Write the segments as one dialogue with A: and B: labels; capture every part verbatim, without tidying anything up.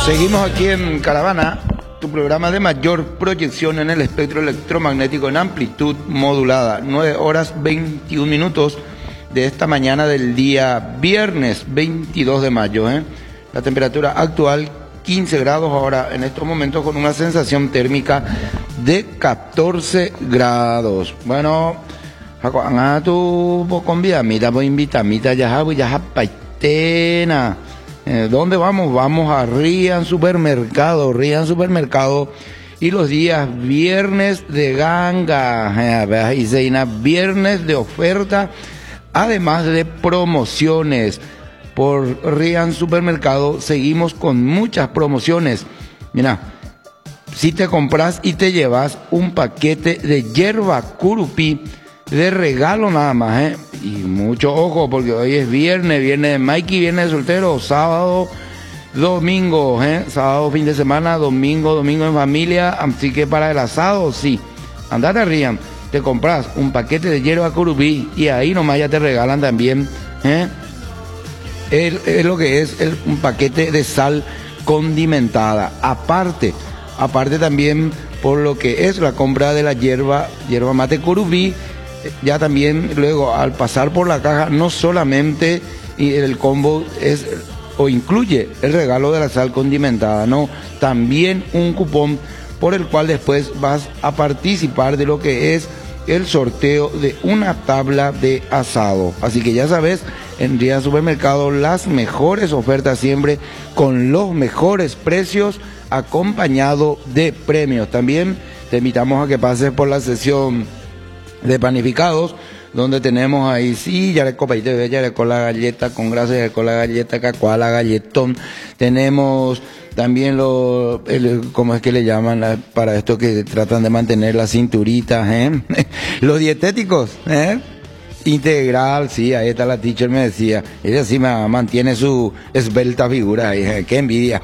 A: Seguimos aquí en Caravana, tu programa de mayor proyección en el espectro electromagnético en amplitud modulada. nueve horas veintiún minutos de esta mañana del día viernes veintidós de mayo. ¿eh? La temperatura actual quince grados ahora en estos momentos con una sensación térmica de catorce grados. Bueno, a tu convida, mira, voy a invitar, mira, ya, ya, paitena. ¿Dónde vamos? Vamos a Rian Supermercado, Rian Supermercado, y los días viernes de ganga, y Zeina, viernes de oferta, además de promociones. Por Rian Supermercado seguimos con muchas promociones. Mira, si te compras y te llevas un paquete de yerba curupí de regalo nada más, ¿eh? Y mucho ojo, porque hoy es viernes, viernes de Mikey, viernes de soltero, sábado, domingo, ¿eh? Sábado, fin de semana, domingo, domingo en familia, así que para el asado, sí. Andate a Rian, te compras un paquete de yerba curupí y ahí nomás ya te regalan también, ¿eh? El, es lo que es el, un paquete de sal condimentada. Aparte, aparte también por lo que es la compra de la hierba, hierba mate curupí, ya también luego al pasar por la caja no solamente el combo es o incluye el regalo de la sal condimentada, no, también un cupón por el cual después vas a participar de lo que es el sorteo de una tabla de asado. Así que ya sabes, en Rian Supermercado las mejores ofertas siempre con los mejores precios acompañado de premios. También te invitamos a que pases por la sesión de panificados, donde tenemos ahí, sí, yareco paite, yareco la galleta con grasa, yareco la galleta cacuá, la galletón. Tenemos también lo, el, ¿cómo es que le llaman la, para esto que tratan de mantener la cinturita, eh? Los dietéticos, eh? Integral, sí, ahí está la teacher, me decía, ella sí me mantiene su esbelta figura, ahí, qué envidia.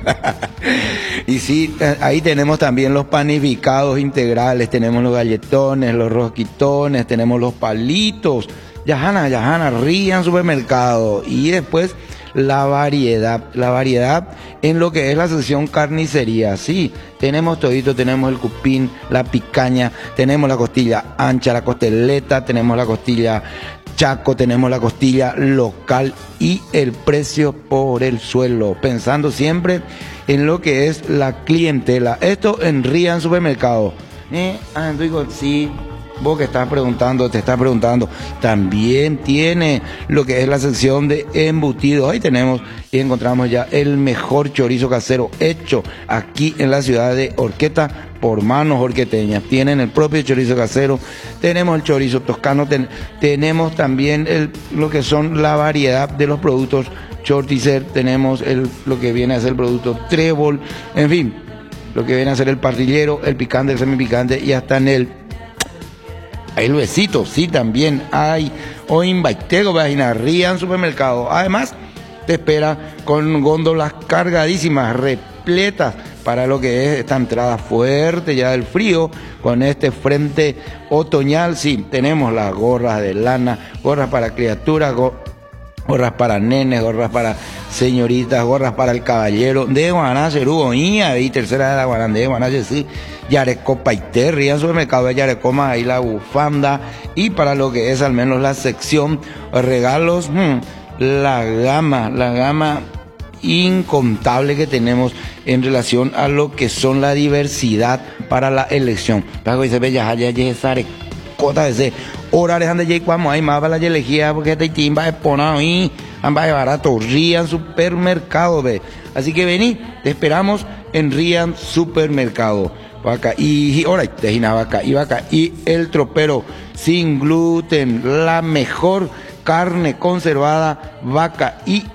A: Y sí, ahí tenemos también los panificados integrales, tenemos los galletones, los rosquitones, tenemos los palitos, Yajana, Yajana, Rian Supermercado, y después la variedad, la variedad en lo que es la sección carnicería, sí, tenemos todito, tenemos el cupín, la picaña, tenemos la costilla ancha, la costeleta, tenemos la costilla chaco, tenemos la costilla local y el precio por el suelo, pensando siempre en lo que es la clientela. Esto en Rian Supermercado. Eh, ah, digo, sí, vos que estás preguntando, te estás preguntando, también tiene lo que es la sección de embutidos. Ahí tenemos y encontramos ya el mejor chorizo casero hecho aquí en la ciudad de Horqueta por manos horqueteñas. Tienen el propio chorizo casero, tenemos el chorizo toscano, ten, tenemos también el, lo que son la variedad de los productos Chorticer, tenemos el, lo que viene a ser el producto Trébol, en fin, lo que viene a ser el parrillero, el picante, el semipicante y hasta en el hay huesitos, sí, también hay. O Invaitego, vagina, Rian Supermercado. Además, te espera con góndolas cargadísimas, repletas para lo que es esta entrada fuerte ya del frío, con este frente otoñal. Sí, tenemos las gorras de lana, gorras para criaturas, gorras para nenes, gorras para señoritas, gorras para el caballero. De Guanache, Uruguaía, y tercera de la Guarandé de Guanache, sí. Yareco Paité, Rian Supermercado de Yareco, más ahí la bufanda, y para lo que es al menos la sección regalos, hmm, la gama, la gama incontable que tenemos en relación a lo que son la diversidad para la elección. Pago y se ve ya ya ya sare cota de ese horarios ande ya cuando hay más para la elegía porque te timba exponado y amba de barato Rian Supermercado ve. Así que vení, te esperamos en Rian Supermercado. Vaca y ahora te vaca y vaca y el tropero sin gluten, la mejor carne conservada, vaca y